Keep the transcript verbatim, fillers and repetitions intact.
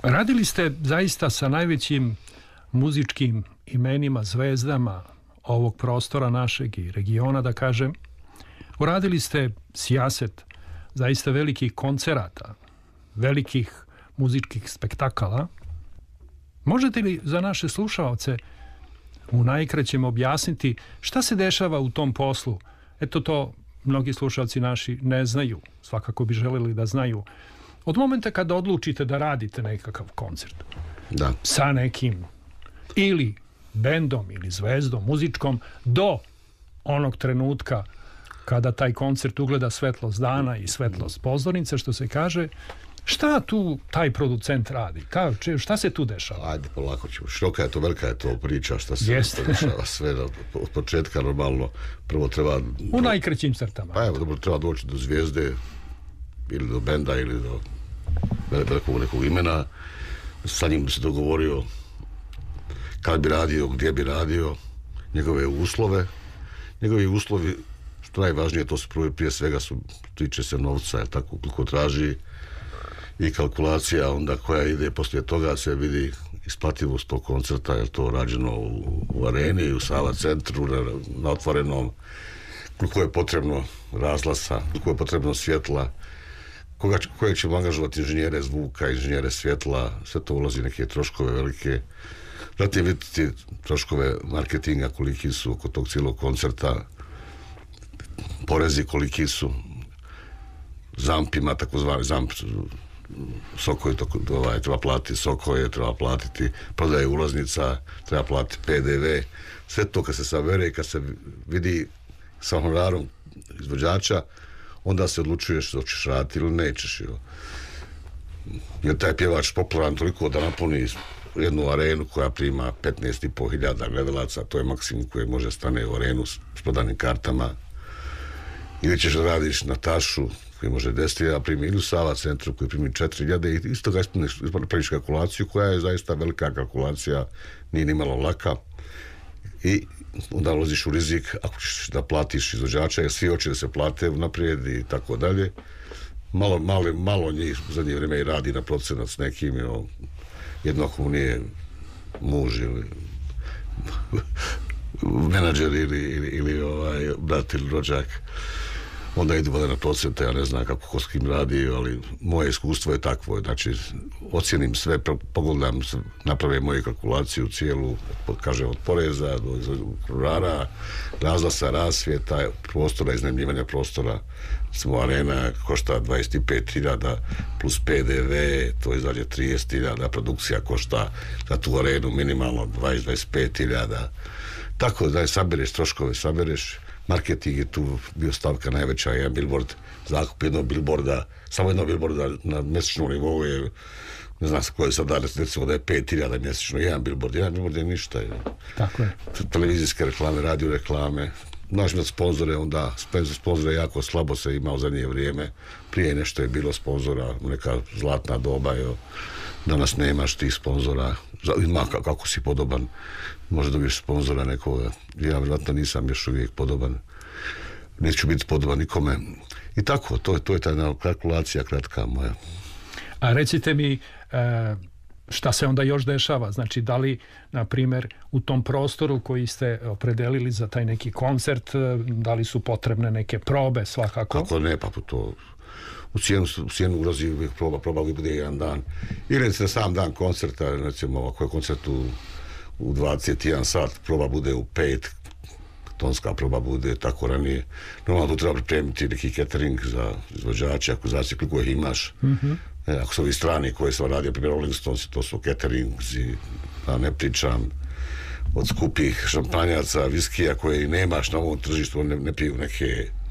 Radili ste zaista sa najvećim muzičkim imenima, zvezdama ovog prostora našeg i regiona, da kažem. Uradili ste sijaset zaista velikih koncerata, velikih muzičkih spektakala. Možete li za naše slušaoce u najkraćem objasniti šta se dešava u tom poslu? Eto, to mnogi slušalci naši ne znaju, svakako bi želeli da znaju. Od momenta kada odlučite da radite nekakav koncert da. sa nekim ili bendom ili zvezdom muzičkom do onog trenutka kada taj koncert ugleda svetlost dana i svetlost pozornice, što se kaže, šta tu taj producent radi? Ka, če, šta se tu dešava? Ajde, polako ćemo. Široka je to, velika je to priča šta se Jeste. dešava sve od početka normalno. Prvo treba... U najkraćim crtama. Pa evo, dobro, treba doći do zvijezde ili do benda ili do velikog nekog imena. Sa njim bi se dogovorio kad bi radio, gdje bi radio, njegove uslove. Njegovi uslovi, što najvažnije, to su prije, prije svega su, tiče se novca, je tako, koliko traži i kalkulacija onda koja ide poslije toga se vidi isplativost tog koncerta, je to rađeno u, u areni, u Sava centru, na, na otvorenom, koliko je potrebno razglasa, koliko je potrebno svjetla, koga, kojeg ćemo angažovati inženjere zvuka, inženjere svjetla, sve to ulazi neke troškove velike. Zatim vidite troškove marketinga koliki su oko tog cijelog koncerta, porezi koliki su, zamp ima takozvani zamp, Soko je to, ovaj, treba platiti Sokoje, treba platiti prodaje ulaznica, treba platiti P D V, sve to kad se sabere i kad se vidi sa honorarom izvođača, onda se odlučuješ da ćeš raditi ili nećeš. Jo. Jer taj pjevač popularan toliko da napuni jednu arenu koja prima petnaest i pol hiljada gledalaca, to je maksimum koji može stane u arenu s prodanim kartama. Ili ćeš da radiš na Tašu koji može deset hiljada primi, ili u Sava centru koji primi četiri hiljade i isto ga ispuniš, praviš kalkulaciju koja je zaista velika kalkulacija, nije ni malo laka i onda ulaziš u rizik ako ćeš da platiš izvođača jer svi hoće da se plate naprijed i tako dalje. Malo, malo, malo njih u zadnje vrijeme i radi na procenat s nekim, jo, jedno ako mu nije muž ili menadžer ili, ili, ili ovaj, brat ili rođak, onda idu vode na procente, ja ne znam kako ko s kim radi, ali moje iskustvo je takvo, znači ocijenim sve, pogledam, napravim moju kalkulaciju cijelu, kaže od poreza do honorara, razglasa, rasvjeta, prostora, iznajmljivanja prostora, smo arena košta dvadeset pet hiljada plus P D V, to izađe trideset hiljada, produkcija košta za tu arenu minimalno dvadeset do dvadeset pet hiljada, tako da sabereš troškove, sabereš. Marketing je tu bio stavka najveća, jedan billboard, zakup jednog billboarda, samo jednog billboarda na mjesečnom nivou je, ne znam koje sad danas, recimo da je pet hiljada mjesečno, jedan billboard, jedan billboard je ništa. Je. Tako je. Televizijske reklame, radio reklame, naš imati sponzore, onda sponzore jako slabo se ima u zadnje vrijeme, prije nešto je bilo sponzora, neka zlatna doba, jo. Danas nemaš tih sponzora, ima kako si podoban, možda dobiješ sponzora nekoga, ja vjerojatno nisam još uvijek podoban, neću biti podoban nikome i tako, to je, to je ta kalkulacija kratka moja. A recite mi, šta se onda još dešava, znači da li, na primjer, u tom prostoru koji ste opredelili za taj neki koncert, da li su potrebne neke probe svakako? Kako ne, pa to... U cijenu, u cijenu ulazi uvijek proba, proba uvijek bude jedan dan. Ili recimo sam dan koncerta, recimo ako je koncert u, u dvadeset jedan sat, proba bude u pet, tonska proba bude tako ranije. Normalno tu treba pripremiti neki catering za izvođače, ako znači koliko ih imaš. Mm-hmm. E, ako su ovi strani koji sam radio, primjer Rolling Stones, to su cateringzi, da ne pričam, od skupih šampanjaca, viskija koje nemaš na ovom tržištu, ne, ne piju neke